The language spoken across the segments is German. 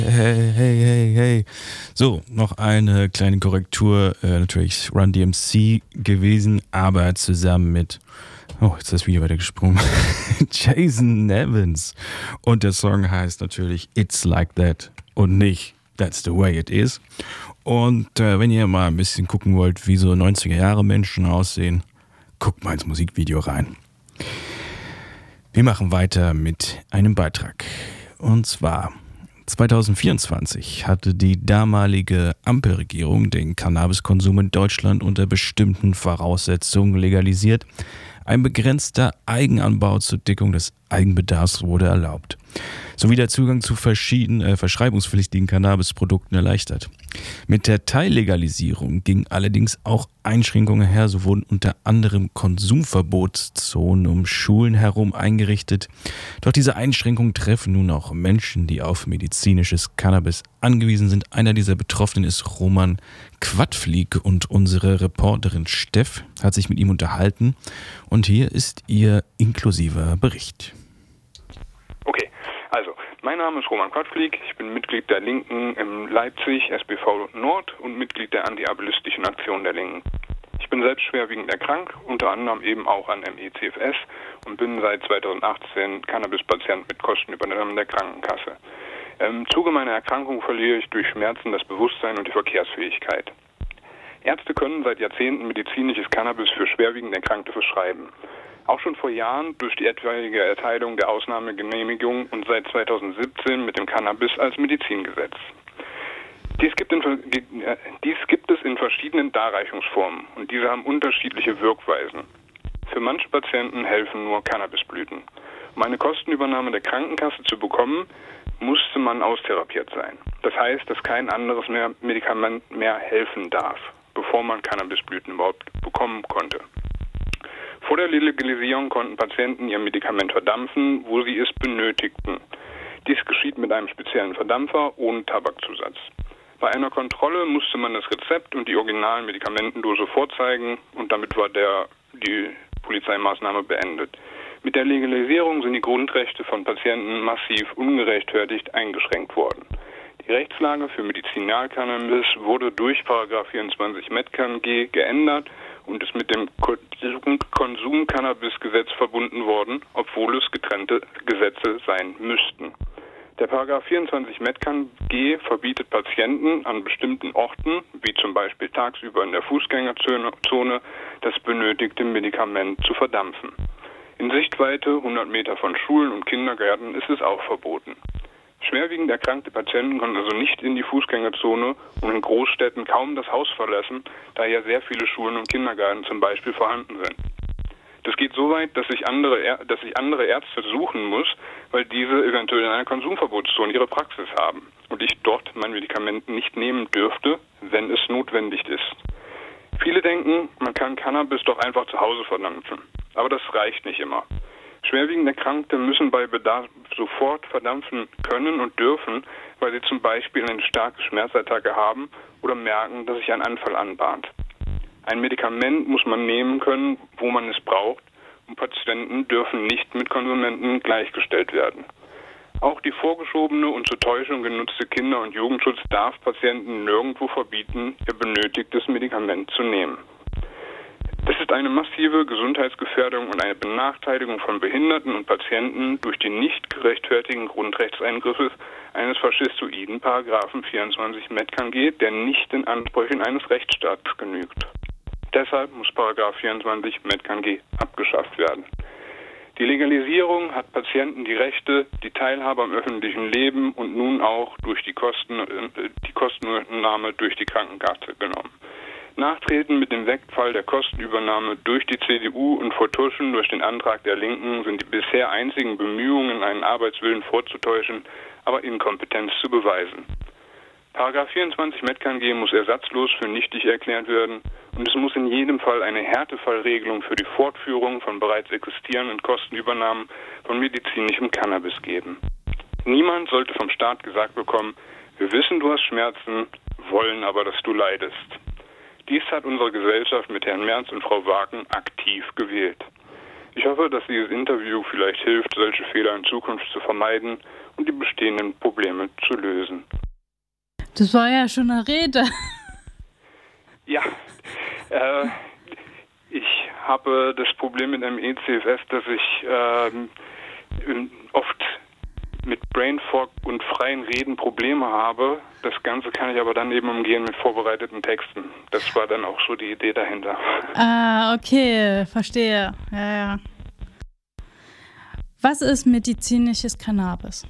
Hey. So, noch eine kleine Korrektur. Natürlich Run DMC gewesen, aber zusammen mit, jetzt ist das Video weiter gesprungen, Jason Nevins. Und der Song heißt natürlich It's Like That und nicht That's the Way It Is. Und wenn ihr mal ein bisschen gucken wollt, wie so 90er Jahre Menschen aussehen, guckt mal ins Musikvideo rein. Wir machen weiter mit einem Beitrag. Und zwar 2024 hatte die damalige Ampelregierung den Cannabiskonsum in Deutschland unter bestimmten Voraussetzungen legalisiert. Ein begrenzter Eigenanbau zur Deckung des Eigenbedarfs wurde erlaubt, sowie der Zugang zu verschiedenen verschreibungspflichtigen Cannabisprodukten erleichtert. Mit der Teillegalisierung gingen allerdings auch Einschränkungen her, so wurden unter anderem Konsumverbotszonen um Schulen herum eingerichtet. Doch diese Einschränkungen treffen nun auch Menschen, die auf medizinisches Cannabis angewiesen sind. Einer dieser Betroffenen ist Roman Quadflieg und unsere Reporterin Steff hat sich mit ihm unterhalten. Und hier ist ihr inklusiver Bericht. Okay, also mein Name ist Roman Quadflieg, ich bin Mitglied der Linken in Leipzig, SBV Nord und Mitglied der Antiableistischen Aktion der Linken. Ich bin selbst schwerwiegend erkrankt, unter anderem eben auch an ME/CFS und bin seit 2018 Cannabispatient mit Kostenübernahme der Krankenkasse. Im Zuge meiner Erkrankung verliere ich durch Schmerzen das Bewusstsein und die Verkehrsfähigkeit. Ärzte können seit Jahrzehnten medizinisches Cannabis für schwerwiegend Erkrankte verschreiben. Auch schon vor Jahren durch die etwaige Erteilung der Ausnahmegenehmigung und seit 2017 mit dem Cannabis als Medizingesetz. Dies gibt es in verschiedenen Darreichungsformen und diese haben unterschiedliche Wirkweisen. Für manche Patienten helfen nur Cannabisblüten. Um eine Kostenübernahme der Krankenkasse zu bekommen, musste man austherapiert sein. Das heißt, dass kein anderes Medikament mehr helfen darf, bevor man Cannabisblüten überhaupt bekommen konnte. Vor der Legalisierung konnten Patienten ihr Medikament verdampfen, wo sie es benötigten. Dies geschieht mit einem speziellen Verdampfer ohne Tabakzusatz. Bei einer Kontrolle musste man das Rezept und die originalen Medikamentendose vorzeigen und damit war die Polizeimaßnahme beendet. Mit der Legalisierung sind die Grundrechte von Patienten massiv ungerechtfertigt eingeschränkt worden. Die Rechtslage für Medizinalcannabis wurde durch § 24 MedCanG geändert und ist mit dem Konsum-Cannabis-Gesetz verbunden worden, obwohl es getrennte Gesetze sein müssten. Der § 24 MedCanG verbietet Patienten an bestimmten Orten, wie zum Beispiel tagsüber in der Fußgängerzone, das benötigte Medikament zu verdampfen. In Sichtweite 100 Meter von Schulen und Kindergärten ist es auch verboten. Schwerwiegend erkrankte Patienten können also nicht in die Fußgängerzone und in Großstädten kaum das Haus verlassen, da ja sehr viele Schulen und Kindergärten zum Beispiel vorhanden sind. Das geht so weit, dass ich andere Ärzte suchen muss, weil diese eventuell in einer Konsumverbotszone ihre Praxis haben und ich dort mein Medikament nicht nehmen dürfte, wenn es notwendig ist. Viele denken, man kann Cannabis doch einfach zu Hause verdampfen, aber das reicht nicht immer. Schwerwiegend Erkrankte müssen bei Bedarf sofort verdampfen können und dürfen, weil sie zum Beispiel eine starke Schmerzattacke haben oder merken, dass sich ein Anfall anbahnt. Ein Medikament muss man nehmen können, wo man es braucht, und Patienten dürfen nicht mit Konsumenten gleichgestellt werden. Auch die vorgeschobene und zur Täuschung genutzte Kinder- und Jugendschutz darf Patienten nirgendwo verbieten, ihr benötigtes Medikament zu nehmen. Es ist eine massive Gesundheitsgefährdung und eine Benachteiligung von Behinderten und Patienten durch die nicht gerechtfertigten Grundrechtseingriffe eines faschistoiden § 24 MedCanG, der nicht den Ansprüchen eines Rechtsstaats genügt. Deshalb muss § 24 MedCanG abgeschafft werden. Die Legalisierung hat Patienten die Rechte, die Teilhabe am öffentlichen Leben und nun auch durch die Kostenübernahme durch die Krankenkasse genommen. Nachtreten mit dem Wegfall der Kostenübernahme durch die CDU und Vertuschen durch den Antrag der Linken sind die bisher einzigen Bemühungen, einen Arbeitswillen vorzutäuschen, aber Inkompetenz zu beweisen. § 24 MedCanG muss ersatzlos für nichtig erklärt werden und es muss in jedem Fall eine Härtefallregelung für die Fortführung von bereits existierenden Kostenübernahmen von medizinischem Cannabis geben. Niemand sollte vom Staat gesagt bekommen, wir wissen, du hast Schmerzen, wollen aber, dass du leidest. Dies hat unsere Gesellschaft mit Herrn Merz und Frau Wagen aktiv gewählt. Ich hoffe, dass dieses Interview vielleicht hilft, solche Fehler in Zukunft zu vermeiden und die bestehenden Probleme zu lösen. Das war ja schon eine Rede. Ja, ich habe das Problem mit einem ECFS, dass ich oft mit Brain Fog und freien Reden Probleme habe. Das Ganze kann ich aber dann eben umgehen mit vorbereiteten Texten. Das war dann auch so die Idee dahinter. Ah, okay, verstehe. Ja. Was ist medizinisches Cannabis?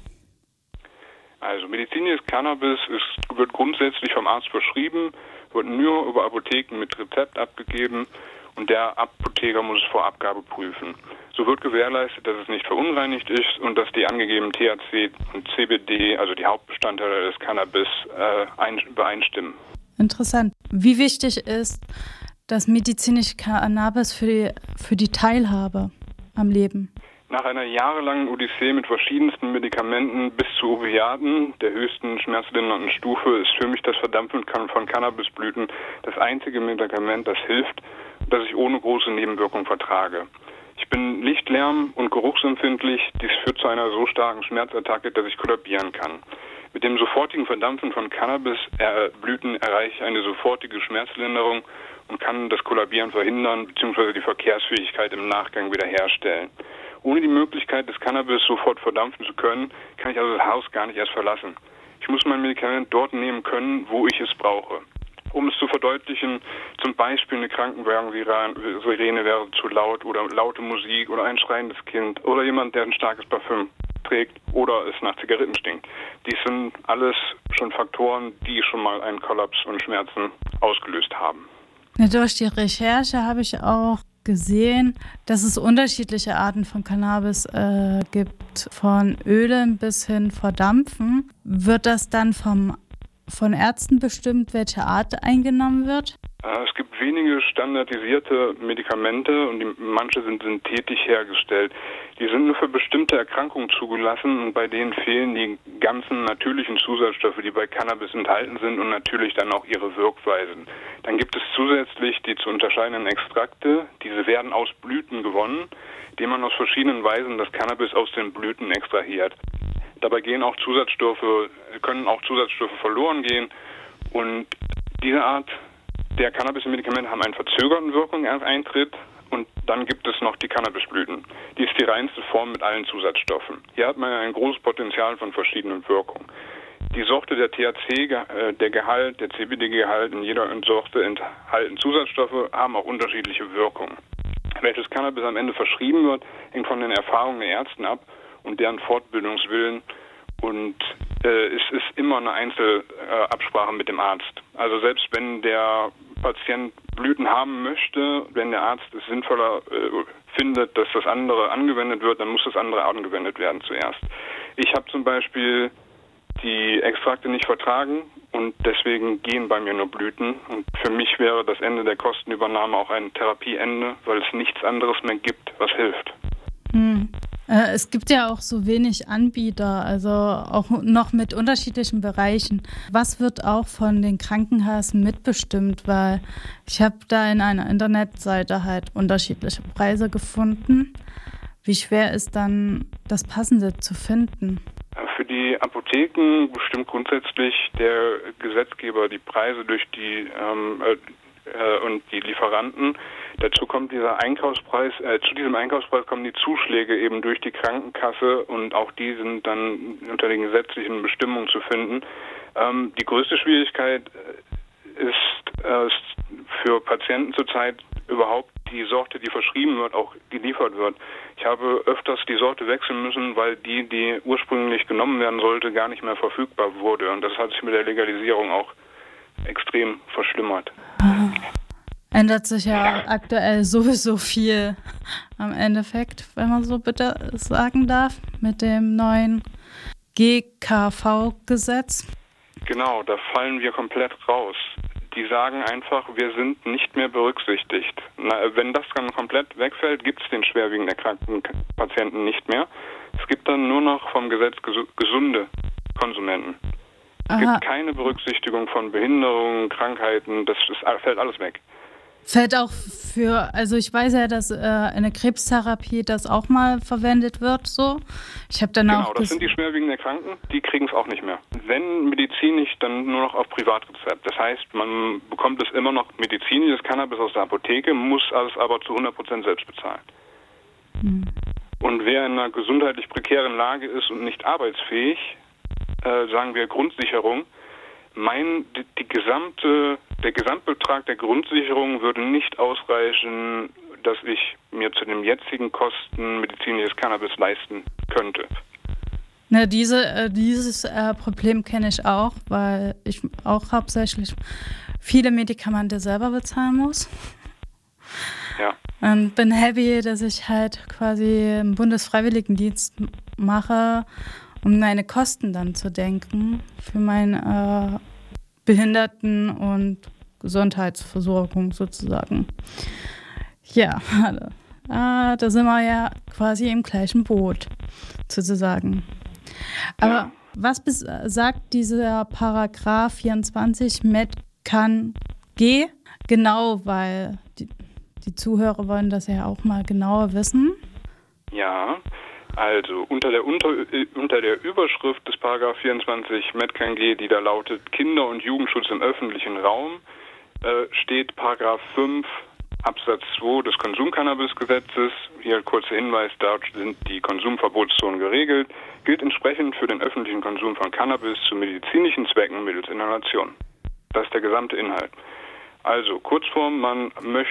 Also medizinisches Cannabis wird grundsätzlich vom Arzt verschrieben, wird nur über Apotheken mit Rezept abgegeben und der Apotheker muss es vor Abgabe prüfen. So wird gewährleistet, dass es nicht verunreinigt ist und dass die angegebenen THC und CBD, also die Hauptbestandteile des Cannabis, übereinstimmen. Interessant. Wie wichtig ist das medizinische Cannabis für die Teilhabe am Leben? Nach einer jahrelangen Odyssee mit verschiedensten Medikamenten bis zu Opiaten, der höchsten schmerzlindernden Stufe, ist für mich das Verdampfen von Cannabisblüten das einzige Medikament, das hilft, das ich ohne große Nebenwirkung vertrage. Ich bin Licht-, Lärm- und geruchsempfindlich. Dies führt zu einer so starken Schmerzattacke, dass ich kollabieren kann. Mit dem sofortigen Verdampfen von Cannabisblüten erreiche ich eine sofortige Schmerzlinderung und kann das Kollabieren verhindern bzw. die Verkehrsfähigkeit im Nachgang wiederherstellen. Ohne die Möglichkeit, das Cannabis sofort verdampfen zu können, kann ich also das Haus gar nicht erst verlassen. Ich muss mein Medikament dort nehmen können, wo ich es brauche. Um es zu verdeutlichen, zum Beispiel eine Krankenwagen-Sirene wäre zu laut oder laute Musik oder ein schreiendes Kind oder jemand, der ein starkes Parfüm trägt oder es nach Zigaretten stinkt. Dies sind alles schon Faktoren, die schon mal einen Kollaps und Schmerzen ausgelöst haben. Ja, durch die Recherche habe ich auch gesehen, dass es unterschiedliche Arten von Cannabis gibt, von Ölen bis hin Verdampfen. Wird das dann von Ärzten bestimmt, welche Art eingenommen wird? Es gibt wenige standardisierte Medikamente und manche sind synthetisch hergestellt. Die sind nur für bestimmte Erkrankungen zugelassen und bei denen fehlen die ganzen natürlichen Zusatzstoffe, die bei Cannabis enthalten sind und natürlich dann auch ihre Wirkweisen. Dann gibt es zusätzlich die zu unterscheidenden Extrakte. Diese werden aus Blüten gewonnen, indem man aus verschiedenen Weisen das Cannabis aus den Blüten extrahiert. Dabei können auch Zusatzstoffe verloren gehen und diese Art der Cannabis-Medikamente haben einen verzögerten Wirkungseintritt und dann gibt es noch die Cannabisblüten. Die ist die reinste Form mit allen Zusatzstoffen. Hier hat man ein großes Potenzial von verschiedenen Wirkungen. Die Sorte der THC, der Gehalt, der CBD-Gehalt in jeder Sorte enthalten Zusatzstoffe, haben auch unterschiedliche Wirkungen. Welches Cannabis am Ende verschrieben wird, hängt von den Erfahrungen der Ärzte ab und deren Fortbildungswillen und es ist immer eine Einzelabsprache mit dem Arzt. Also selbst wenn der Patient Blüten haben möchte, wenn der Arzt es sinnvoller findet, dass das andere angewendet wird, dann muss das andere angewendet werden zuerst. Ich habe zum Beispiel die Extrakte nicht vertragen und deswegen gehen bei mir nur Blüten. Und für mich wäre das Ende der Kostenübernahme auch ein Therapieende, weil es nichts anderes mehr gibt, was hilft. Es gibt ja auch so wenig Anbieter, also auch noch mit unterschiedlichen Bereichen. Was wird auch von den Krankenkassen mitbestimmt? Weil ich habe da in einer Internetseite halt unterschiedliche Preise gefunden. Wie schwer ist dann das Passende zu finden? Für die Apotheken bestimmt grundsätzlich der Gesetzgeber die Preise durch die und die Lieferanten. Dazu kommt dieser Einkaufspreis, zu diesem Einkaufspreis kommen die Zuschläge eben durch die Krankenkasse und auch die sind dann unter den gesetzlichen Bestimmungen zu finden. Die größte Schwierigkeit ist für Patienten zurzeit überhaupt die Sorte, die verschrieben wird, auch geliefert wird. Ich habe öfters die Sorte wechseln müssen, weil die ursprünglich genommen werden sollte, gar nicht mehr verfügbar wurde. Und das hat sich mit der Legalisierung auch extrem verschlimmert. Ändert sich ja aktuell sowieso viel am Endeffekt, wenn man so bitte sagen darf, mit dem neuen GKV-Gesetz. Genau, da fallen wir komplett raus. Die sagen einfach, wir sind nicht mehr berücksichtigt. Wenn das dann komplett wegfällt, gibt es den schwerwiegend erkrankten Patienten nicht mehr. Es gibt dann nur noch vom Gesetz gesunde Konsumenten. Es gibt keine Berücksichtigung von Behinderungen, Krankheiten, das fällt alles weg. Fällt auch also ich weiß ja, dass in der Krebstherapie das auch mal verwendet wird, so. Ich habe dann Genau, das sind die schwerwiegend Erkrankten, die kriegen es auch nicht mehr. Wenn medizinisch, dann nur noch auf Privatrezept. Das heißt, man bekommt es immer noch medizinisches Cannabis aus der Apotheke, muss es aber zu 100% selbst bezahlen. Und wer in einer gesundheitlich prekären Lage ist und nicht arbeitsfähig, sagen wir Grundsicherung, der Gesamtbetrag der Grundsicherung würde nicht ausreichen, dass ich mir zu den jetzigen Kosten medizinisches Cannabis leisten könnte. Na, dieses Problem kenne ich auch, weil ich auch hauptsächlich viele Medikamente selber bezahlen muss. Ja. Und bin happy, dass ich halt quasi im Bundesfreiwilligendienst mache, um meine Kosten dann zu denken für meine Behinderten- und Gesundheitsversorgung sozusagen. Ja, da sind wir ja quasi im gleichen Boot sozusagen. Aber was sagt dieser Paragraph 24 MED-CAN-G genau, weil die Zuhörer wollen das ja auch mal genauer wissen. Ja, also unter der Überschrift des Paragraph 24 MED-CAN-G, die da lautet Kinder- und Jugendschutz im öffentlichen Raum, steht Paragraph 5 Absatz 2 des Konsumcannabisgesetzes. Hier ein kurzer Hinweis, dort sind die Konsumverbotszonen geregelt, gilt entsprechend für den öffentlichen Konsum von Cannabis zu medizinischen Zwecken mittels Inhalation. Das ist der gesamte Inhalt. Also Kurzform, man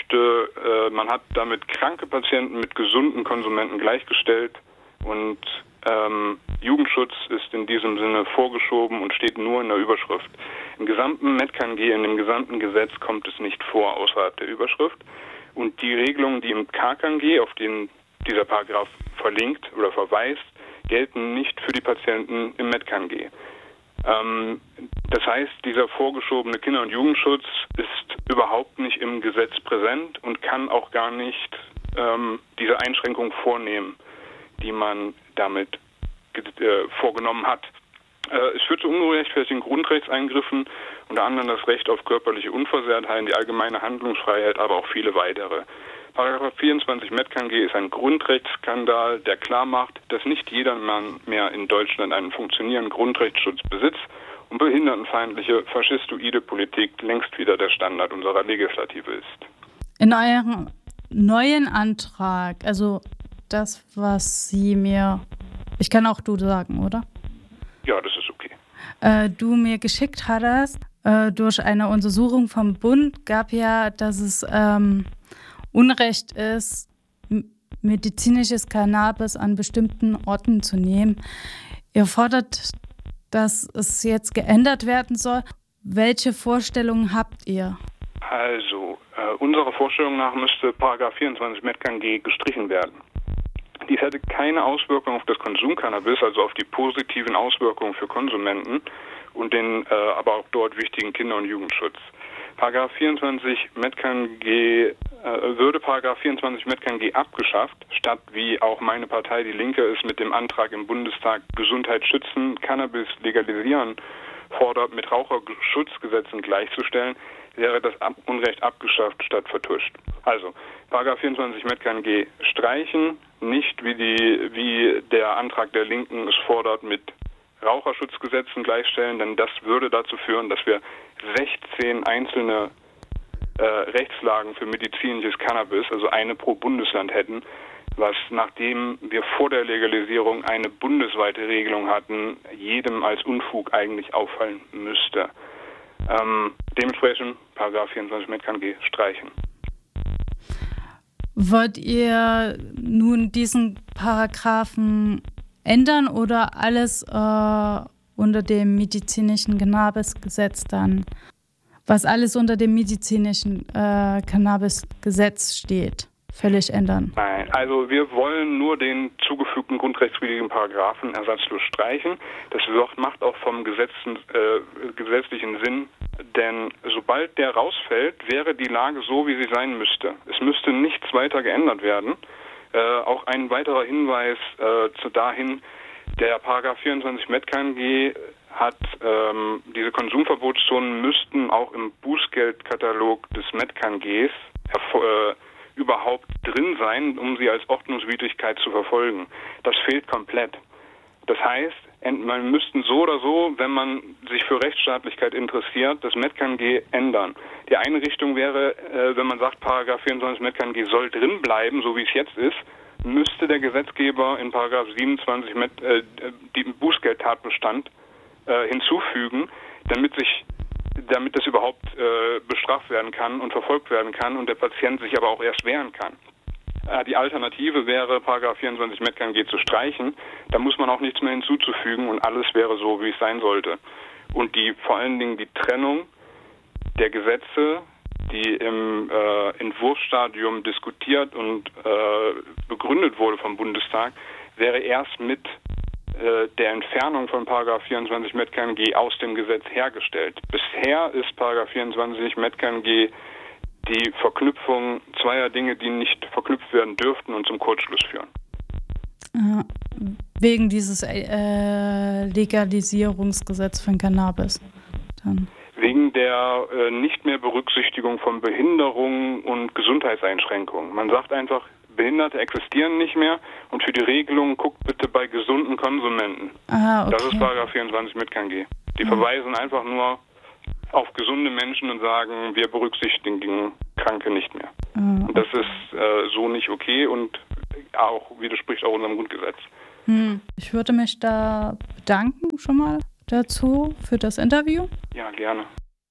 hat damit kranke Patienten mit gesunden Konsumenten gleichgestellt und Jugendschutz ist in diesem Sinne vorgeschoben und steht nur in der Überschrift. Im gesamten MED-CAN-G, in dem gesamten Gesetz kommt es nicht vor außerhalb der Überschrift. Und die Regelungen, die im KCAN-G, auf den dieser Paragraph verlinkt oder verweist, gelten nicht für die Patienten im MED-CAN-G. Das heißt, dieser vorgeschobene Kinder- und Jugendschutz ist überhaupt nicht im Gesetz präsent und kann auch gar nicht diese Einschränkung vornehmen, die man damit vorgenommen hat. Es führt zu ungerechtfertigten Grundrechtseingriffen, unter anderem das Recht auf körperliche Unversehrtheit, die allgemeine Handlungsfreiheit, aber auch viele weitere. Paragraph 24 MED-CAN-G ist ein Grundrechtsskandal, der klar macht, dass nicht jedermann mehr in Deutschland einen funktionierenden Grundrechtsschutz besitzt und behindertenfeindliche, faschistoide Politik längst wieder der Standard unserer Legislative ist. In eurem neuen Antrag, also das, was Sie mir, ich kann auch du sagen, oder? Ja, das ist okay. Du mir geschickt hattest, durch eine Untersuchung vom Bund gab ja, dass es Unrecht ist, medizinisches Cannabis an bestimmten Orten zu nehmen. Ihr fordert, dass es jetzt geändert werden soll. Welche Vorstellungen habt ihr? Also, unserer Vorstellung nach müsste Paragraph 24 MED-CAN-G gestrichen werden. Dies hätte keine Auswirkung auf das Konsumcannabis, also auf die positiven Auswirkungen für Konsumenten und den aber auch dort wichtigen Kinder- und Jugendschutz. Paragraph 24 MED-CAN-G würde Paragraph 24 MED-CAN-G abgeschafft, statt wie auch meine Partei, die Linke, es mit dem Antrag im Bundestag Gesundheit schützen, Cannabis legalisieren fordert, mit Raucherschutzgesetzen gleichzustellen, wäre das Unrecht abgeschafft statt vertuscht. Also, Paragraph 24 MED-CAN-G streichen, nicht wie der Antrag der Linken es fordert, mit Raucherschutzgesetzen gleichstellen, denn das würde dazu führen, dass wir 16 einzelne Rechtslagen für medizinisches Cannabis, also eine pro Bundesland hätten, was, nachdem wir vor der Legalisierung eine bundesweite Regelung hatten, jedem als Unfug eigentlich auffallen müsste. Dementsprechend Paragraph 24 MED-CAN-G streichen. Wollt ihr nun diesen Paragraphen ändern oder alles unter dem medizinischen Cannabisgesetz dann, was alles unter dem medizinischen Cannabisgesetz steht, völlig ändern? Nein, also wir wollen nur den zugefügten grundrechtswidrigen Paragraphen ersatzlos streichen. Das macht auch vom gesetzlichen Sinn, denn sobald der rausfällt, wäre die Lage so, wie sie sein müsste. Es müsste nichts weiter geändert werden. Auch ein weiterer Hinweis dahin, der Paragraph 24 MED-CAN-G hat, diese Konsumverbotszonen müssten auch im Bußgeldkatalog des MED-CAN-Gs überhaupt drin sein, um sie als Ordnungswidrigkeit zu verfolgen. Das fehlt komplett. Das heißt, man müsste so oder so, wenn man sich für Rechtsstaatlichkeit interessiert, das MedKG ändern. Die eine Richtung wäre, wenn man sagt, Paragraph 24 MedKG soll drin bleiben, so wie es jetzt ist, müsste der Gesetzgeber in Paragraph 27 den Bußgeldtatbestand hinzufügen, damit das überhaupt bestraft werden kann und verfolgt werden kann und der Patient sich aber auch erst wehren kann. Die Alternative wäre, Paragraph 24 MedKG zu streichen. Da muss man auch nichts mehr hinzuzufügen und alles wäre so, wie es sein sollte. Und vor allen Dingen die Trennung der Gesetze, die im Entwurfsstadium diskutiert und begründet wurde vom Bundestag, wäre erst mit der Entfernung von Paragraph 24 MedKG aus dem Gesetz hergestellt. Bisher ist Paragraph 24 MedKG die Verknüpfung zweier Dinge, die nicht verknüpft werden dürften und zum Kurzschluss führen. Wegen dieses Legalisierungsgesetz von Cannabis dann. Wegen der nicht mehr Berücksichtigung von Behinderungen und Gesundheitseinschränkungen. Man sagt einfach, Behinderte existieren nicht mehr und für die Regelung guckt bitte bei gesunden Konsumenten. Okay. Das ist Paragraph 24 MedKG. Die verweisen einfach nur auf gesunde Menschen und sagen, wir berücksichtigen Kranke nicht mehr. Und das ist so nicht okay und auch widerspricht auch unserem Grundgesetz. Ich würde mich da bedanken schon mal dazu für das Interview. Ja, gerne.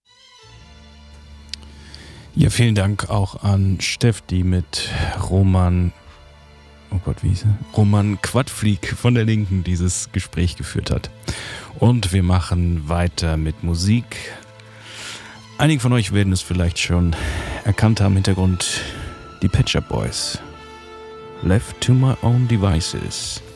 Ja, vielen Dank auch an Steff, die mit Roman Quadflieg von der Linken dieses Gespräch geführt hat. Und wir machen weiter mit Musik. Einige von euch werden es vielleicht schon erkannt haben im Hintergrund. Die Pet Shop Boys. Left to my own devices.